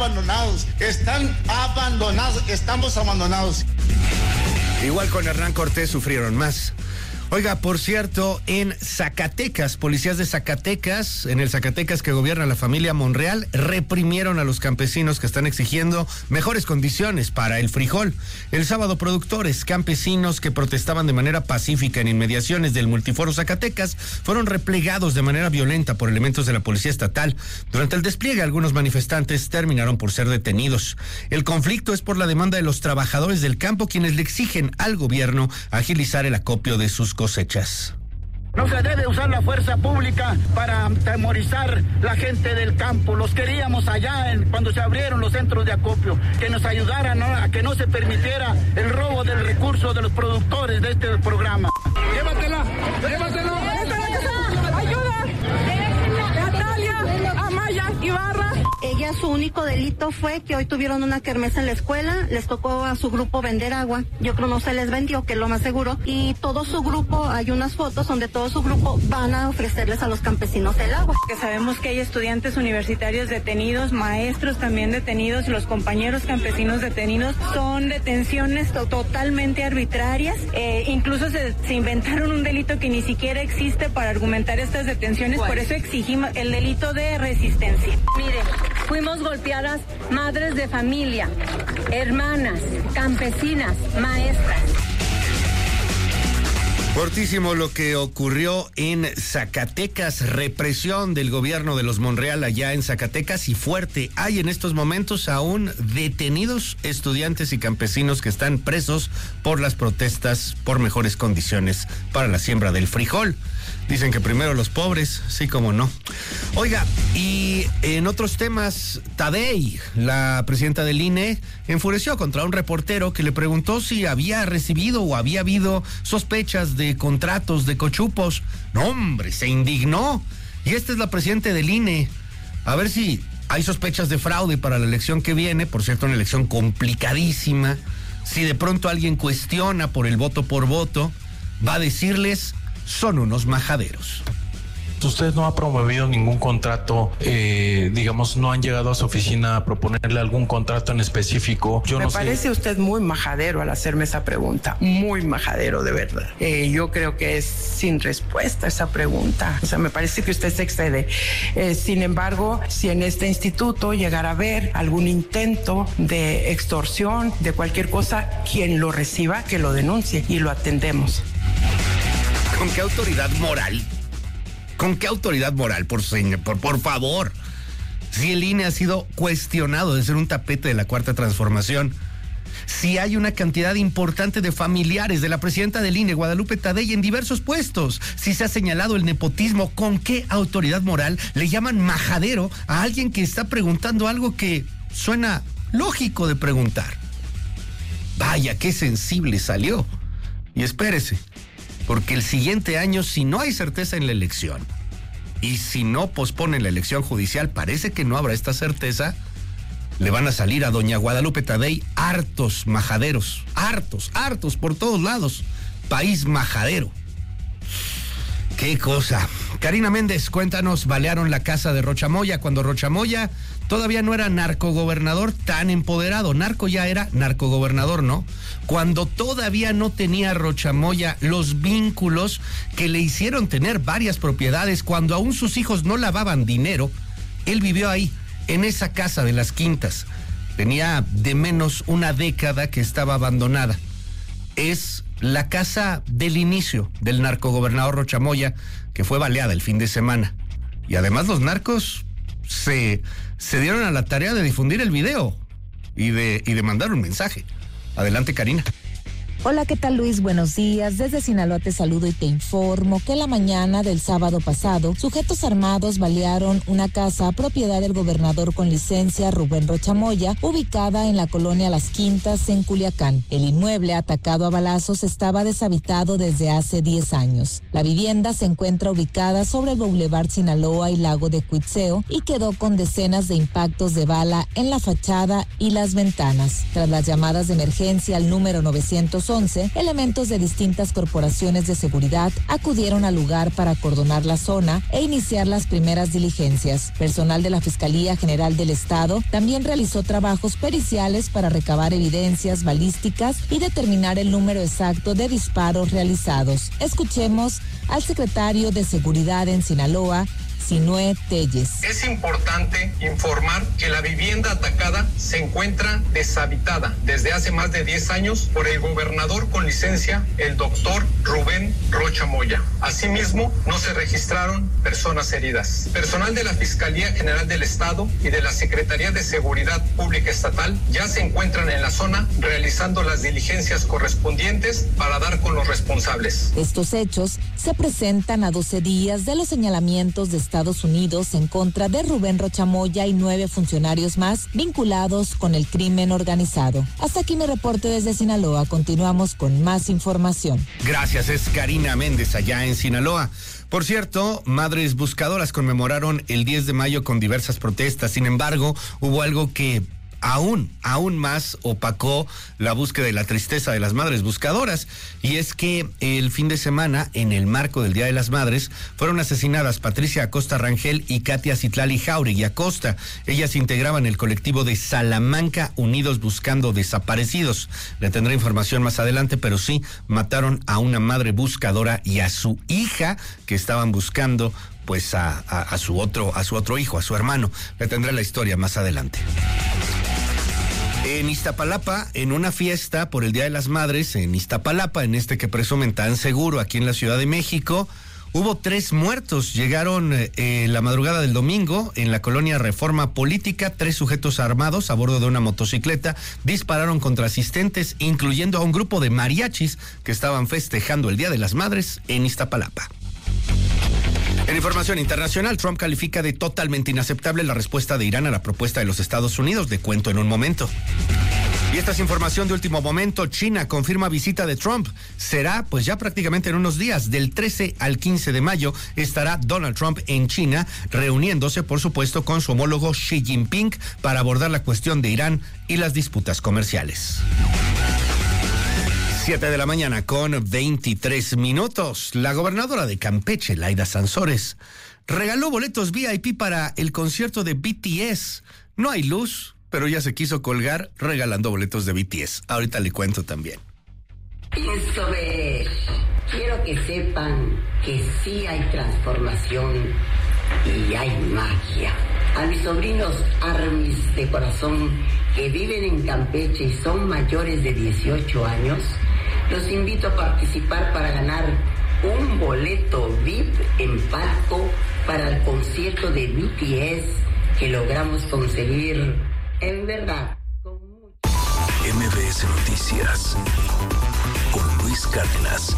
abandonados, estamos abandonados. Igual con Hernán Cortés sufrieron más. Oiga, por cierto, en Zacatecas, policías de Zacatecas, en el Zacatecas que gobierna la familia Monreal, reprimieron a los campesinos que están exigiendo mejores condiciones para el frijol. El sábado, productores campesinos que protestaban de manera pacífica en inmediaciones del Multiforo Zacatecas fueron replegados de manera violenta por elementos de la policía estatal. Durante el despliegue, algunos manifestantes terminaron por ser detenidos. El conflicto es por la demanda de los trabajadores del campo, quienes le exigen al gobierno agilizar el acopio de sus cosechas. No se debe usar la fuerza pública para atemorizar la gente del campo. Los queríamos allá cuando se abrieron los centros de acopio, que nos ayudaran a que no se permitiera el robo del recurso de los productores de este programa. ¡Llévatela! ¡Ayuda! Natalia Amaya Ibarra. Ella, su único delito fue que hoy tuvieron una kermés en la escuela, les tocó a su grupo vender agua, yo creo no se les vendió, que es lo más seguro, y todo su grupo, hay unas fotos donde todo su grupo van a ofrecerles a los campesinos el agua. Que sabemos que hay estudiantes universitarios detenidos, maestros también detenidos, los compañeros campesinos detenidos, son detenciones totalmente arbitrarias, incluso se inventaron un delito que ni siquiera existe para argumentar estas detenciones. ¿Cuál? Por eso exigimos el delito de resistencia. Mire, fuimos golpeadas madres de familia, hermanas, campesinas, maestras. Fortísimo lo que ocurrió en Zacatecas, represión del gobierno de los Monreal allá en Zacatecas, y fuerte. Hay en estos momentos aún detenidos estudiantes y campesinos que están presos por las protestas por mejores condiciones para la siembra del frijol. Dicen que primero los pobres, sí como no. Oiga, y en otros temas, Tadei, la presidenta del INE, enfureció contra un reportero que le preguntó si había recibido o había habido sospechas de contratos de cochupos. No, hombre, se indignó. Y esta es la presidenta del INE. A ver si hay sospechas de fraude para la elección que viene, por cierto, una elección complicadísima. Si de pronto alguien cuestiona por el voto por voto, va a decirles: son unos majaderos. Usted no ha promovido ningún contrato, digamos, no han llegado a su oficina a proponerle algún contrato en específico. Me parece usted muy majadero al hacerme esa pregunta, muy majadero, de verdad. Yo creo que es sin respuesta esa pregunta. O sea, me parece que usted se excede. Sin embargo, si en este instituto llegara a haber algún intento de extorsión, de cualquier cosa, quien lo reciba, que lo denuncie y lo atendemos. ¿Con qué autoridad moral? ¿Con qué autoridad moral? Por favor. Si el INE ha sido cuestionado de ser un tapete de la Cuarta Transformación, si hay una cantidad importante de familiares de la presidenta del INE, Guadalupe Tadei, en diversos puestos, si se ha señalado el nepotismo, ¿con qué autoridad moral le llaman majadero a alguien que está preguntando algo que suena lógico de preguntar? Vaya, qué sensible salió. Y espérese, porque el siguiente año, si no hay certeza en la elección y si no posponen la elección judicial, parece que no habrá esta certeza, le van a salir a doña Guadalupe Tadei hartos majaderos, hartos por todos lados. País majadero. Qué cosa. Karina Méndez, cuéntanos, balearon la casa de Rocha Moya cuando Rocha Moya todavía no era narcogobernador tan empoderado. Narco ya era narcogobernador, ¿no? Cuando todavía no tenía Rocha Moya los vínculos que le hicieron tener varias propiedades, cuando aún sus hijos no lavaban dinero, él vivió ahí, en esa casa de las Quintas. Tenía de menos una década que estaba abandonada. Es la casa del inicio del narcogobernador Rocha Moya, que fue baleada el fin de semana. Y además los narcos se dieron a la tarea de difundir el video y de mandar un mensaje. Adelante, Karina. Hola, ¿qué tal, Luis? Buenos días. Desde Sinaloa te saludo y te informo que la mañana del sábado pasado, sujetos armados balearon una casa propiedad del gobernador con licencia Rubén Rocha Moya, ubicada en la colonia Las Quintas, en Culiacán. El inmueble atacado a balazos estaba deshabitado desde hace 10 años. La vivienda se encuentra ubicada sobre el Boulevard Sinaloa y Lago de Cuitzeo y quedó con decenas de impactos de bala en la fachada y las ventanas. Tras las llamadas de emergencia al número 911, 11, elementos de distintas corporaciones de seguridad acudieron al lugar para acordonar la zona e iniciar las primeras diligencias. Personal de la Fiscalía General del Estado también realizó trabajos periciales para recabar evidencias balísticas y determinar el número exacto de disparos realizados. Escuchemos al secretario de Seguridad en Sinaloa, Sinue Telles. Es importante informar que la vivienda atacada se encuentra deshabitada desde hace más de 10 años por el gobernador con licencia, el doctor Rubén Rocha Moya. Asimismo, no se registraron personas heridas. Personal de la Fiscalía General del Estado y de la Secretaría de Seguridad Pública Estatal ya se encuentran en la zona realizando las diligencias correspondientes para dar con los responsables. Estos hechos se presentan a 12 días de los señalamientos de Estados Unidos en contra de Rubén Rocha Moya y 9 funcionarios más vinculados con el crimen organizado. Hasta aquí mi reporte desde Sinaloa. Continuamos con más información. Gracias, es Karina Méndez allá en Sinaloa. Por cierto, Madres Buscadoras conmemoraron el 10 de mayo con diversas protestas. Sin embargo, hubo algo que aún más opacó la búsqueda y la tristeza de las madres buscadoras, y es que el fin de semana, en el marco del Día de las Madres, fueron asesinadas Patricia Acosta Rangel y Katia Citlali Jauregui Acosta. Ellas integraban el colectivo de Salamanca Unidos Buscando Desaparecidos. Le tendré información más adelante, pero sí, mataron a una madre buscadora y a su hija, que estaban buscando pues a su otro hijo, a su hermano. Le tendré la historia más adelante. En Iztapalapa, en una fiesta por el Día de las Madres, en Iztapalapa, en este que presumen tan seguro aquí en la Ciudad de México, hubo 3 muertos. Llegaron la madrugada del domingo en la colonia Reforma Política. 3 sujetos armados a bordo de una motocicleta dispararon contra asistentes, incluyendo a un grupo de mariachis que estaban festejando el Día de las Madres en Iztapalapa. En información internacional, Trump califica de totalmente inaceptable la respuesta de Irán a la propuesta de los Estados Unidos. Le cuento en un momento. Y esta es información de último momento. China confirma visita de Trump. Será pues ya prácticamente en unos días. Del 13 al 15 de mayo estará Donald Trump en China, reuniéndose por supuesto con su homólogo Xi Jinping para abordar la cuestión de Irán y las disputas comerciales. 7 de la mañana con 23 minutos. La gobernadora de Campeche, Laida Sansores, regaló boletos VIP para el concierto de BTS. No hay luz, pero ya se quiso colgar regalando boletos de BTS. Ahorita le cuento también. Quiero que sepan que sí hay transformación y hay magia. A mis sobrinos Armis de corazón que viven en Campeche y son mayores de 18 años, los invito a participar para ganar un boleto VIP en palco para el concierto de BTS que logramos conseguir, en verdad, con mucho. MBS Noticias con Luis Cárdenas.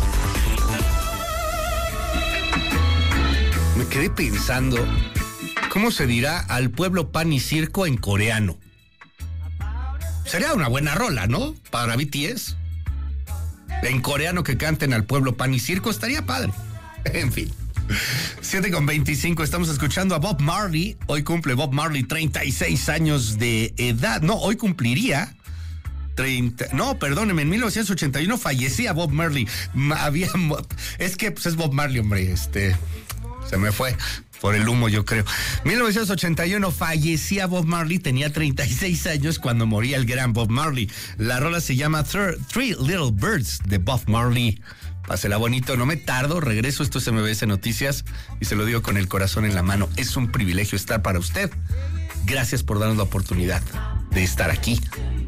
Me quedé pensando, ¿cómo se dirá al pueblo pan y circo en coreano? Sería una buena rola, ¿no? Para BTS. En coreano que canten al pueblo pan y circo estaría padre. En fin. 7:25, estamos escuchando a Bob Marley. Hoy cumple Bob Marley 36 años de edad. No, hoy cumpliría 30. No, perdóneme, en 1981 fallecía Bob Marley. Es que pues es Bob Marley, hombre. Se me fue por el humo, yo creo. 1981 fallecía Bob Marley, tenía 36 años cuando moría el gran Bob Marley. La rola se llama Three Little Birds de Bob Marley. Pásela bonito, no me tardo, regreso. Esto es MBS Noticias y se lo digo con el corazón en la mano. Es un privilegio estar para usted. Gracias por darnos la oportunidad de estar aquí.